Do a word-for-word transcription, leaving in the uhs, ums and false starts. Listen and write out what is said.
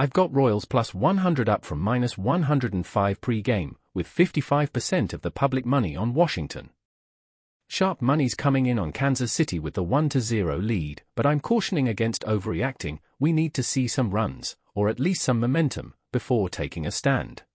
I've got Royals plus one hundred up from minus one hundred five pre-game, with fifty-five percent of the public money on Washington. Sharp money's coming in on Kansas City with the one to zero lead, but I'm cautioning against overreacting. We need to see some runs, or at least some momentum, before taking a stand.